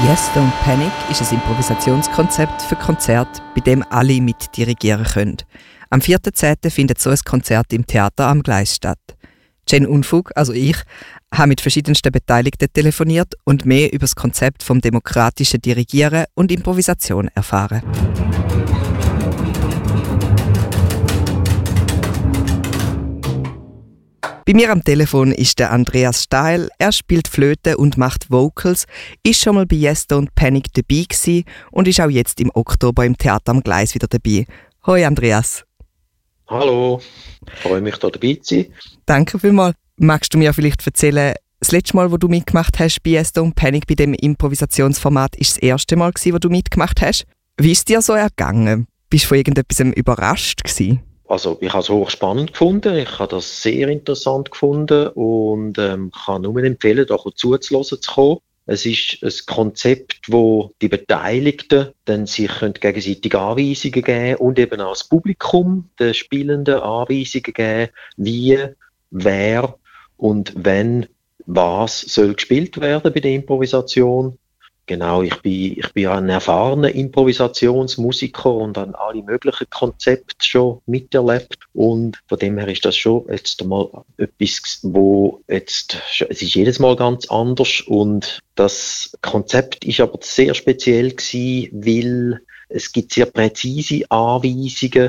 Yes, Don't Panic ist ein Improvisationskonzept für Konzerte, bei dem alle mit dirigieren können. Am 4.10. findet so ein Konzert im Theater am Gleis statt. Jen Unfug, also ich, habe mit verschiedensten Beteiligten telefoniert und mehr über das Konzept vom demokratischen Dirigieren und Improvisation erfahren. Bei mir am Telefon ist der Andreas Stahl. Er spielt Flöte und macht Vocals, ist schon mal bei Yes Don't Panic dabei gewesen und ist auch jetzt im Oktober im Theater am Gleis wieder dabei. Hoi Andreas. Hallo, ich freue mich, hier dabei zu sein. Danke vielmals. Magst du mir vielleicht erzählen, das letzte Mal, wo du mitgemacht hast bei Yes Don't Panic, bei dem Improvisationsformat, ist das erste Mal gewesen, wo du mitgemacht hast. Wie ist es dir so ergangen? Bist du von irgendetwas überrascht gewesen? Also ich habe es hochspannend gefunden, ich habe das sehr interessant gefunden und kann nur empfehlen, da zuzuhören zu kommen. Es ist ein Konzept, wo die Beteiligten dann sich gegenseitig Anweisungen geben und eben auch das Publikum den Spielenden Anweisungen geben, wie, wer und wenn was soll gespielt werden bei der Improvisation. Genau, ich bin ein erfahrener Improvisationsmusiker und habe alle möglichen Konzepte schon miterlebt. Und von dem her ist das schon jetzt mal etwas, es ist jedes Mal ganz anders. Und das Konzept ist aber sehr speziell gewesen, weil es gibt sehr präzise Anweisungen,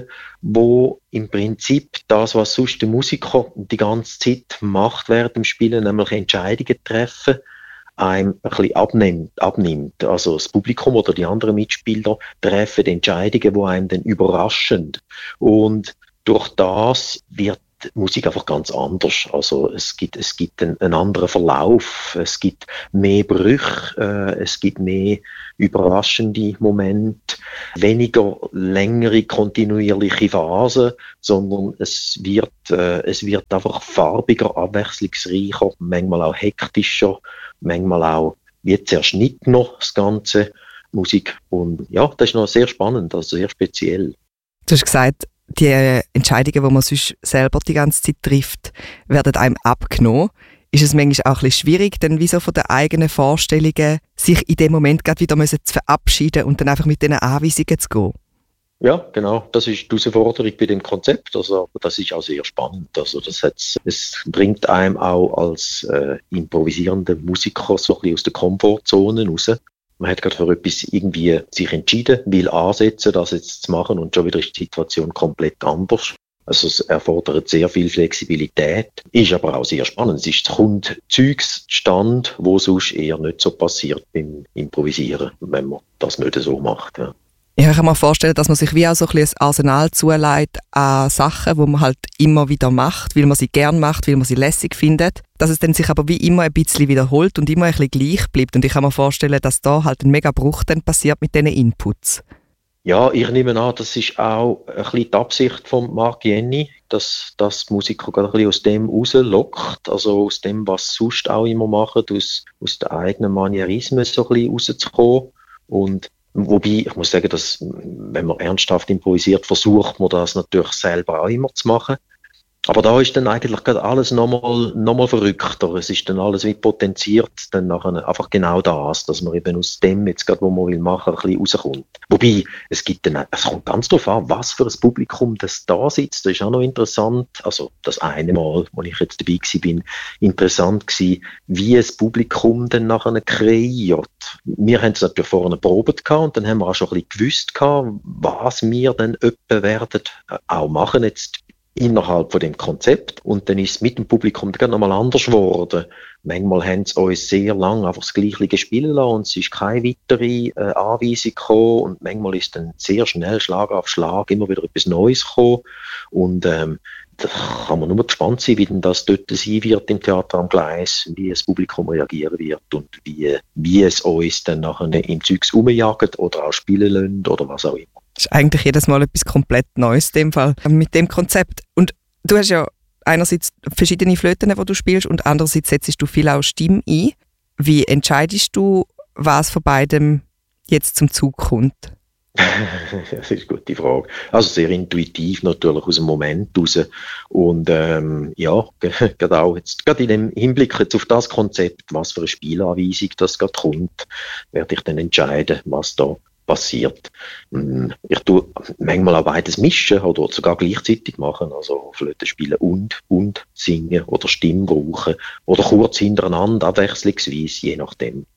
wo im Prinzip das, was sonst der Musiker die ganze Zeit macht während dem Spielen, nämlich Entscheidungen treffen, einem ein bisschen abnimmt. Also das Publikum oder die anderen Mitspieler treffen Entscheidungen, die einem dann überraschen. Und durch das wird die Musik einfach ganz anders. Also es gibt einen anderen Verlauf, es gibt mehr Brüche, es gibt mehr überraschende Momente, weniger längere kontinuierliche Phasen, sondern es wird einfach farbiger, abwechslungsreicher, manchmal auch hektischer, manchmal auch wird zerschnitten noch das ganze Musik. Und ja, das ist noch sehr spannend, also sehr speziell. Du hast gesagt, die Entscheidungen, die man sonst selber die ganze Zeit trifft, werden einem abgenommen. Ist es manchmal auch ein bisschen schwierig, dann wie so von den eigenen Vorstellungen sich in dem Moment gerade wieder zu verabschieden und dann einfach mit diesen Anweisungen zu gehen? Ja, genau. Das ist die Herausforderung bei dem Konzept. Also, das ist auch sehr spannend. Also, es bringt einem auch als improvisierender Musiker so ein bisschen aus der Komfortzone raus. Man hat gerade für etwas irgendwie sich entschieden, will ansetzen, das jetzt zu machen und schon wieder ist die Situation komplett anders. Also es erfordert sehr viel Flexibilität, ist aber auch sehr spannend. Es kommt Zeugs zustande, wo sonst eher nicht so passiert beim Improvisieren, wenn man das nicht so macht. Ja. Ja, ich kann mir vorstellen, dass man sich wie auch so ein bisschen ein Arsenal zulegt an Sachen, die man halt immer wieder macht, weil man sie gern macht, weil man sie lässig findet, dass es dann sich aber wie immer ein bisschen wiederholt und immer ein bisschen gleich bleibt. Und ich kann mir vorstellen, dass da halt ein mega Bruch dann passiert mit diesen Inputs. Ja, ich nehme an, das ist auch ein bisschen die Absicht von Marc Jenny, dass die Musiker gerade ein bisschen aus dem rauslockt, also aus dem, was sie sonst auch immer machen, aus den eigenen Manierismen so ein bisschen rauszukommen. Und wobei, ich muss sagen, dass, wenn man ernsthaft improvisiert, versucht man das natürlich selber auch immer zu machen. Aber da ist dann eigentlich gerade alles nochmal verrückter. Es ist dann alles wie potenziert, dann nachher einfach genau das, dass man eben aus dem jetzt gerade, was man will machen, ein bisschen rauskommt. Wobei, es kommt ganz darauf an, was für ein Publikum das da sitzt. Das ist auch noch interessant. Also, das eine Mal, wo ich jetzt dabei war, interessant gewesen, wie ein Publikum dann nachher kreiert. Wir haben es natürlich vorher probiert gehabt und dann haben wir auch schon ein bisschen gewusst gehabt, was wir dann öppe werden auch machen jetzt innerhalb von dem Konzept. Und dann ist es mit dem Publikum dann nochmal anders geworden. Manchmal haben sie uns sehr lange einfach das Gleiche spielen lassen und es ist keine weitere Anweisung gekommen. Und manchmal ist dann sehr schnell, Schlag auf Schlag, immer wieder etwas Neues gekommen. Und da kann man nur gespannt sein, wie denn das dort sein wird im Theater am Gleis, wie das Publikum reagieren wird und wie es uns dann nachher im Zeugs rumjagt oder auch spielen lässt oder was auch immer. Das ist eigentlich jedes Mal etwas komplett Neues in dem Fall mit dem Konzept. Und du hast ja einerseits verschiedene Flöten, die du spielst, und andererseits setzt du viel auch Stimme ein. Wie entscheidest du, was von beidem jetzt zum Zug kommt? Das ist eine gute Frage. Also sehr intuitiv natürlich aus dem Moment raus. Und ja, gerade auch jetzt, gerade in dem Hinblick jetzt auf das Konzept, was für eine Spielanweisung das gerade kommt, werde ich dann entscheiden, was da passiert. Ich tue manchmal auch beides mischen oder sogar gleichzeitig machen, also Flöte spielen und singen oder Stimme brauchen oder kurz hintereinander, abwechslungsweise, je nachdem.